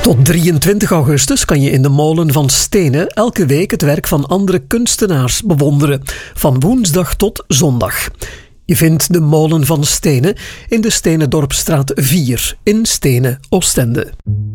Tot 23 augustus kan je in de molen van Stenen elke week het werk van andere kunstenaars bewonderen, van woensdag tot zondag. Je vindt de molen van Stenen in de Stenendorpstraat 4 in Stenen, Oostende.